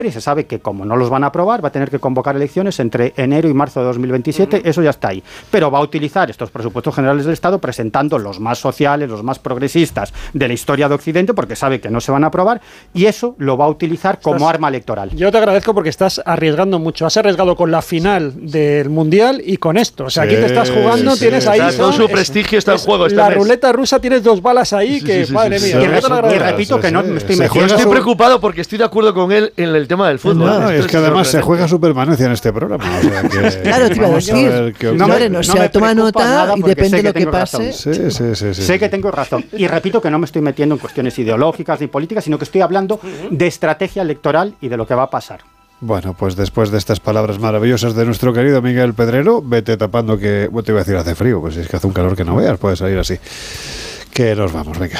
y se sabe que como no los van a aprobar, va a tener que convocar elecciones entre enero y marzo de 2027, eso ya está ahí. Pero va a utilizar estos presupuestos generales del Estado presentando los más sociales, los más progresistas de la historia de Occidente, porque sabe que no se van a aprobar, y eso lo va a utilizar como arma electoral. Yo te agradezco porque estás arriesgando mucho. Has arriesgado con la final del Mundial y con esto. O sea, aquí te estás jugando, tienes ahí... todo su prestigio está en juego. La ruleta rusa, tienes 2 balas ahí que, madre mía. Y repito que no me estoy metiendo. Yo estoy preocupado porque estoy de acuerdo con él en el tema del fútbol. No, es que además se juega su permanencia en este programa. O sea que claro, te iba a decir. Toma nota y depende de lo que pase. Sé que tengo razón. Y repito que no me estoy metiendo en cuestiones ideológicas ni políticas, sino que estoy hablando de estrategia electoral y de lo que va a pasar. Bueno, pues después de estas palabras maravillosas de nuestro querido Miguel Pedrero, vete tapando que, bueno, te iba a decir hace frío, pues es que hace un calor que no veas, puede salir así. Que nos vamos, venga.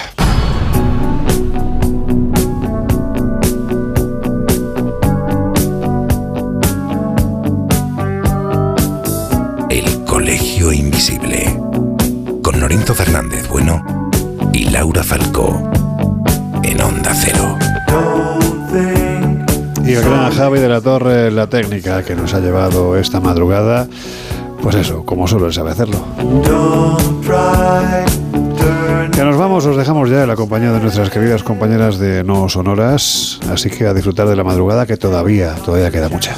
El Colegio Invisible, con Lorenzo Fernández Bueno y Laura Falcó, en Onda Cero. Y el gran Javi de la Torre, la técnica que nos ha llevado esta madrugada, pues eso, como solo él sabe hacerlo. Que nos vamos, os dejamos ya en la compañía de nuestras queridas compañeras de No Sonoras, así que a disfrutar de la madrugada, que todavía queda mucha.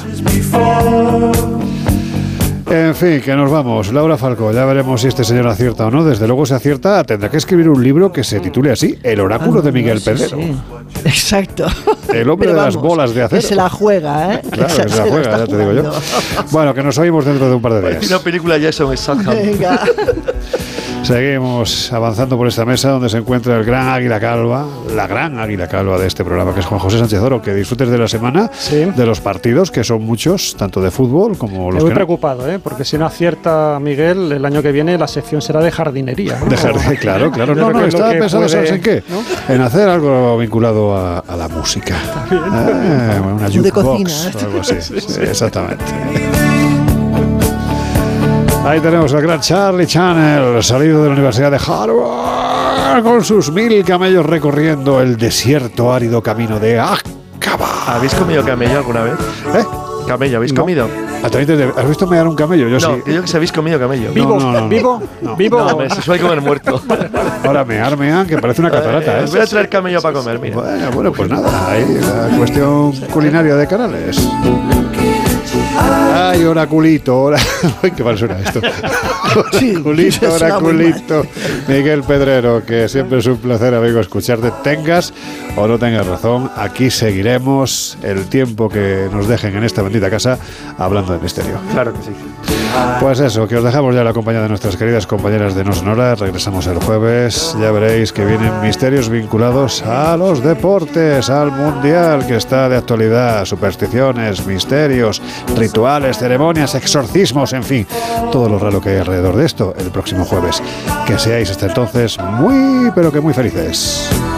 En fin, que nos vamos. Laura Falcó, ya veremos si este señor acierta o no. Desde luego, si acierta, tendrá que escribir un libro que se titule así: El oráculo de Miguel Pedrero. Sí. Exacto. El hombre de las bolas de acero. Que se la juega, ¿eh? Claro, que se la juega, ya te digo yo. Bueno, que nos oímos dentro de un par de días. Es una película Jason Statham. Venga. Seguimos avanzando por esta mesa donde se encuentra el gran águila calva, la gran águila calva de este programa, que es Juan José Sánchez Oro. Que disfrutes de la semana, de los partidos, que son muchos, tanto de fútbol como los que no. Estoy preocupado, porque si no acierta Miguel, el año que viene la sección será de jardinería, ¿no? De jardinería, claro. No, estaba pensando, ¿sabes en qué? ¿No? En hacer algo vinculado a la música. Una jukebox, de cocina, o algo así. Sí, exactamente. Ahí tenemos al gran Charlie Channel, salido de la Universidad de Harvard, con sus 1000 camellos recorriendo el desierto árido camino de Aqaba. ¿Habéis comido camello alguna vez? ¿Camello habéis comido? ¿Has visto mear un camello? Yo sí. No, yo que si habéis comido camello. ¿Vivo? ¿Vivo? No, se suele comer muerto. Ahora mear, que parece una catarata. Voy a traer camello para comer, mira. Bueno, pues nada, ahí la cuestión culinaria de Canales. Ay, oraculito, Ay, qué mal suena esto. Oraculito. Miguel Pedrero, que siempre es un placer, amigo, escucharte. Tengas o no tengas razón, aquí seguiremos el tiempo que nos dejen en esta bendita casa hablando de misterio. Claro que sí. Pues eso, que os dejamos ya la compañía de nuestras queridas compañeras de No Sonoras. Regresamos el jueves. Ya veréis que vienen misterios vinculados a los deportes, al Mundial, que está de actualidad, supersticiones, misterios, rituales, ceremonias, exorcismos, en fin, todo lo raro que hay alrededor de esto el próximo jueves. Que seáis hasta entonces muy, pero que muy felices.